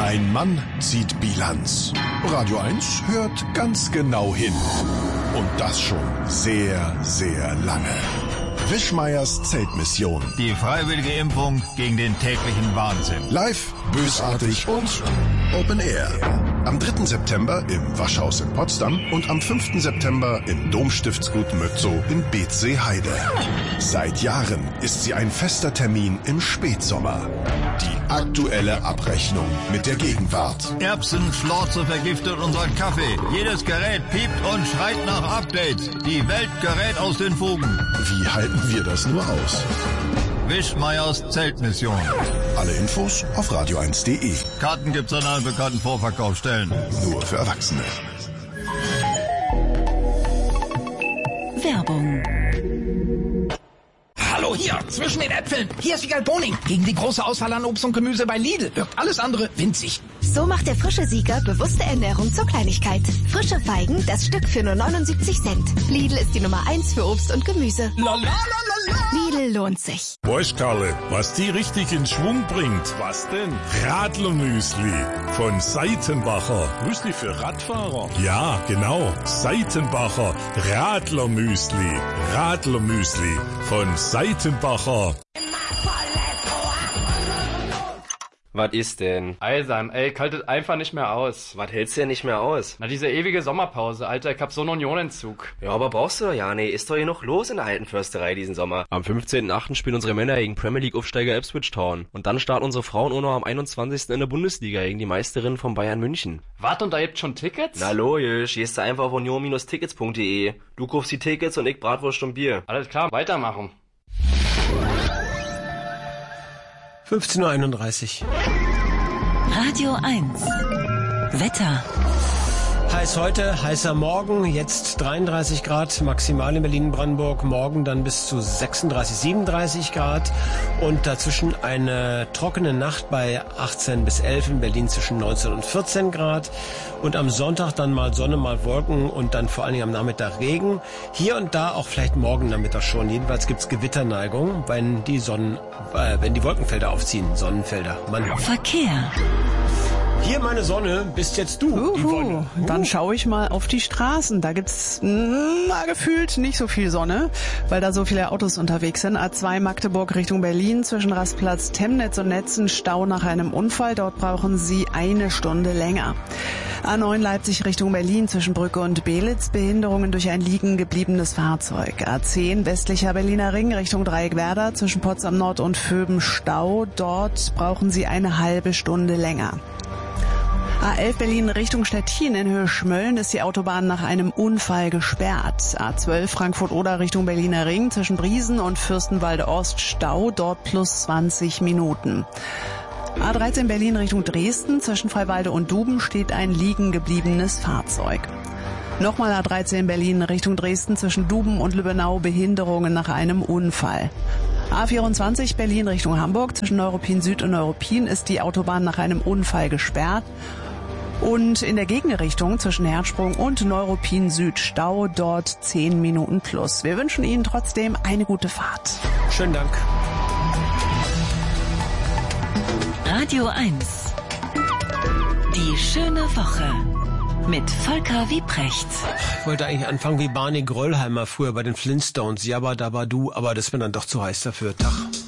Ein Mann zieht Bilanz. Radio 1 hört ganz genau hin. Und das schon sehr, sehr lange. Wischmeiers Zeltmission. Die freiwillige Impfung gegen den täglichen Wahnsinn. Live, bösartig und Open Air. Am 3. September im Waschhaus in Potsdam und am 5. September im Domstiftsgut Mötzow in Beetzsee-Heide. Seit Jahren ist sie ein fester Termin im Spätsommer. Die aktuelle Abrechnung mit der Gegenwart. Erbsenschlorze vergiftet unseren Kaffee. Jedes Gerät piept und schreit nach Updates. Die Welt gerät aus den Fugen. Wie halten wir das nur aus? Wischmeiers Zeltmission. Alle Infos auf radio1.de. Karten gibt's an allen bekannten Vorverkaufsstellen. Nur für Erwachsene. Werbung. Hallo, hier, zwischen den Äpfeln. Hier ist Wiegald Boning. Gegen die große Auswahl an Obst und Gemüse bei Lidl wirkt alles andere winzig. So macht der frische Sieger bewusste Ernährung zur Kleinigkeit. Frische Feigen, das Stück für nur 79 Cent. Lidl ist die Nummer 1 für Obst und Gemüse. Lidl lohnt sich. Weißt, Karle, was die richtig in Schwung bringt? Was denn? Radlermüsli von Seitenbacher. Müsli für Radfahrer? Ja, genau. Seitenbacher Radlermüsli. Radlermüsli von Seitenbacher. Was ist denn? Eisam, ey, kaltet einfach nicht mehr aus. Was hältst du denn nicht mehr aus? Na, diese ewige Sommerpause, Alter, ich hab so einen Unionentzug. Ja, aber brauchst du doch ja, nee, ist doch hier noch los in der alten Försterei diesen Sommer. Am 15.8. spielen unsere Männer gegen Premier League Aufsteiger Ipswich Town. Und dann starten unsere Frauen auch noch am 21. in der Bundesliga gegen die Meisterin von Bayern München. Wart, und da gibt's schon Tickets? Na logisch, gehst du einfach auf union-tickets.de. Du kaufst die Tickets und ich Bratwurst und Bier. Alles klar, weitermachen. 15.31 Uhr. Radio 1. Wetter. Heiß heute, heißer Morgen, jetzt 33 Grad, maximal in Berlin-Brandenburg, morgen dann bis zu 36, 37 Grad und dazwischen eine trockene Nacht bei 18 bis 11, in Berlin zwischen 19 und 14 Grad und am Sonntag dann mal Sonne, mal Wolken und dann vor allen Dingen am Nachmittag Regen. Hier und da auch vielleicht morgen Nachmittag schon, jedenfalls gibt's Gewitterneigung, wenn die Wolkenfelder aufziehen, Sonnenfelder. Verkehr. Hier meine Sonne, bist jetzt du, Yvonne. Dann schaue ich mal auf die Straßen. Da gibt's gefühlt nicht so viel Sonne, weil da so viele Autos unterwegs sind. A2 Magdeburg Richtung Berlin zwischen Rastplatz Temnitz und Netzen Stau nach einem Unfall. Dort brauchen Sie 1 Stunde länger. A9 Leipzig Richtung Berlin zwischen Brücke und Belitz. Behinderungen durch ein liegen gebliebenes Fahrzeug. A10 westlicher Berliner Ring Richtung Dreieckwerder zwischen Potsdam Nord und Vöben Stau. Dort brauchen Sie eine halbe Stunde länger. A11 Berlin Richtung Stettin in Höhe Schmölln ist die Autobahn nach einem Unfall gesperrt. A12 Frankfurt-Oder Richtung Berliner Ring zwischen Briesen und Fürstenwalde Ost Stau, dort plus 20 Minuten. A13 Berlin Richtung Dresden zwischen Freiwalde und Duben steht ein liegen gebliebenes Fahrzeug. Nochmal A13 Berlin Richtung Dresden zwischen Duben und Lübbenau Behinderungen nach einem Unfall. A24 Berlin Richtung Hamburg zwischen Neuruppin Süd und Neuruppin ist die Autobahn nach einem Unfall gesperrt. Und in der Gegenrichtung zwischen Herzsprung und Neuruppin Süd Stau, dort 10 Minuten plus. Wir wünschen Ihnen trotzdem eine gute Fahrt. Schönen Dank. Radio 1. Die schöne Woche. Mit Volker Wiebrecht. Ich wollte eigentlich anfangen wie Barney Gröllheimer früher bei den Flintstones. Jabba dabba du, aber das wäre dann doch zu heiß dafür. Tag.